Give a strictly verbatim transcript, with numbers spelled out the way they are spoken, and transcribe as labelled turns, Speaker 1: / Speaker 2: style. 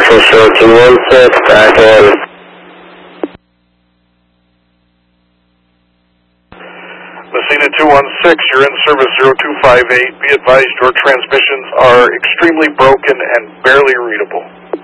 Speaker 1: Central Show two one six, back in.
Speaker 2: Messina two one six, you're in service zero two five eight. Be advised your transmissions are extremely broken and barely readable.